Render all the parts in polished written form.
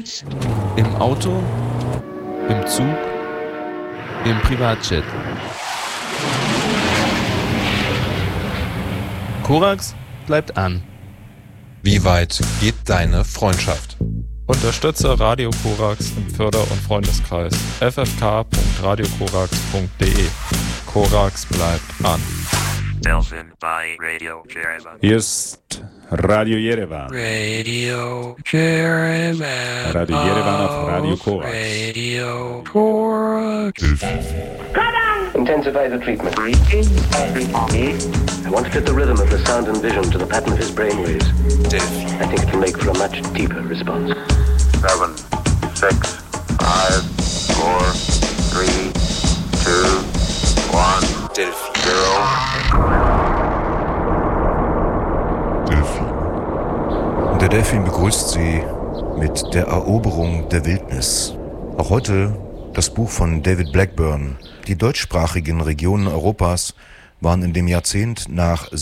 Im Auto, im Zug, im Privatjet. Korax bleibt an. Wie weit geht deine Freundschaft? Unterstütze Radio Korax im Förder- und Freundeskreis ffk.radiokorax.de. Korax bleibt an. Hier ist Radio Yerevan. Radio Yerevan. Radio Yerevan auf Radio Korax. Radio Korax. Intensify the treatment. I want to fit the rhythm of the sound and vision to the pattern of his brainwaves. I think it will make for a much deeper response. 7, 6, 5, 4, 3, 2, 1, 0. Der Delfin begrüßt Sie mit der Eroberung der Wildnis. Auch heute das Buch von David Blackburn. Die deutschsprachigen Regionen Europas waren in dem Jahrzehnt nach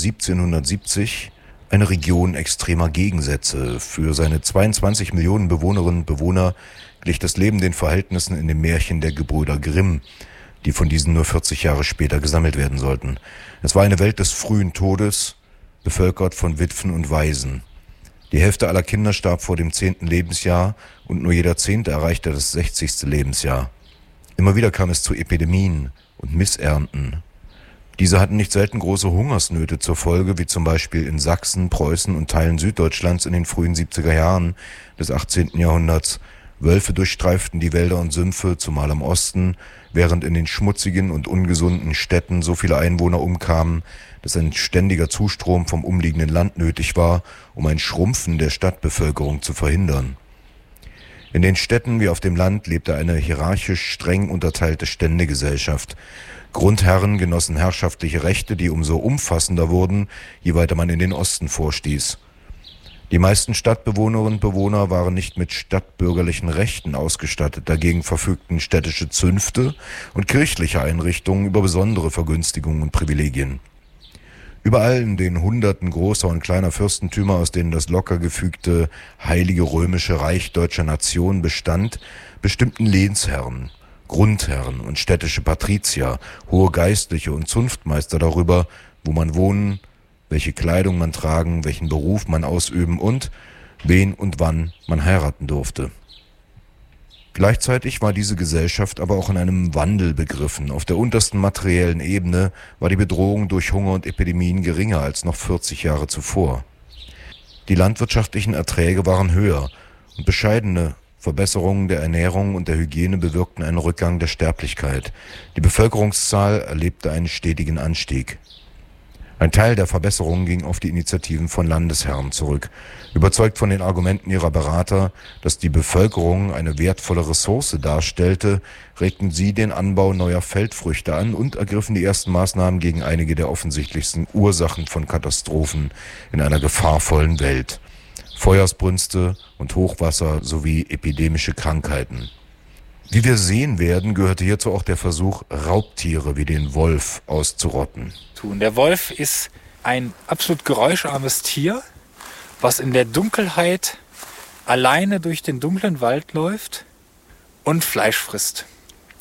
1770 eine Region extremer Gegensätze. Für seine 22 Millionen Bewohnerinnen und Bewohner glich das Leben den Verhältnissen in dem Märchen der Gebrüder Grimm, die von diesen nur 40 Jahre später gesammelt werden sollten. Es war eine Welt des frühen Todes, bevölkert von Witwen und Waisen. Die Hälfte aller Kinder starb vor dem 10. Lebensjahr und nur jeder 10. erreichte das 60. Lebensjahr. Immer wieder kam es zu Epidemien und Missernten. Diese hatten nicht selten große Hungersnöte zur Folge, wie zum Beispiel in Sachsen, Preußen und Teilen Süddeutschlands in den frühen 70er Jahren des 18. Jahrhunderts. Wölfe durchstreiften die Wälder und Sümpfe, zumal im Osten, während in den schmutzigen und ungesunden Städten so viele Einwohner umkamen, dass ein ständiger Zustrom vom umliegenden Land nötig war, um ein Schrumpfen der Stadtbevölkerung zu verhindern. In den Städten wie auf dem Land lebte eine hierarchisch streng unterteilte Ständegesellschaft. Grundherren genossen herrschaftliche Rechte, die umso umfassender wurden, je weiter man in den Osten vorstieß. Die meisten Stadtbewohnerinnen und Bewohner waren nicht mit stadtbürgerlichen Rechten ausgestattet, dagegen verfügten städtische Zünfte und kirchliche Einrichtungen über besondere Vergünstigungen und Privilegien. Überall in den Hunderten großer und kleiner Fürstentümer, aus denen das locker gefügte Heilige Römische Reich deutscher Nation bestand, bestimmten Lehnsherren, Grundherren und städtische Patrizier, hohe Geistliche und Zunftmeister darüber, wo man wohnen, welche Kleidung man tragen, welchen Beruf man ausüben und wen und wann man heiraten durfte. Gleichzeitig war diese Gesellschaft aber auch in einem Wandel begriffen. Auf der untersten materiellen Ebene war die Bedrohung durch Hunger und Epidemien geringer als noch 40 Jahre zuvor. Die landwirtschaftlichen Erträge waren höher und bescheidene Verbesserungen der Ernährung und der Hygiene bewirkten einen Rückgang der Sterblichkeit. Die Bevölkerungszahl erlebte einen stetigen Anstieg. Ein Teil der Verbesserungen ging auf die Initiativen von Landesherren zurück. Überzeugt von den Argumenten ihrer Berater, dass die Bevölkerung eine wertvolle Ressource darstellte, regten sie den Anbau neuer Feldfrüchte an und ergriffen die ersten Maßnahmen gegen einige der offensichtlichsten Ursachen von Katastrophen in einer gefahrvollen Welt: Feuersbrünste und Hochwasser sowie epidemische Krankheiten. Wie wir sehen werden, gehörte hierzu auch der Versuch, Raubtiere wie den Wolf auszurotten. Der Wolf ist ein absolut geräuscharmes Tier, was in der Dunkelheit alleine durch den dunklen Wald läuft und Fleisch frisst.